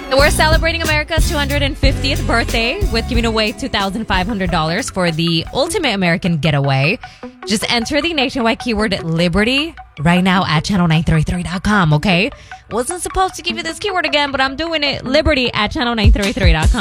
We're celebrating America's 250th birthday with giving away $2,500 for the ultimate American getaway. Just enter the nationwide keyword Liberty right now at channel933.com, okay? Wasn't supposed to give you this keyword again, but I'm doing it. Liberty at channel933.com.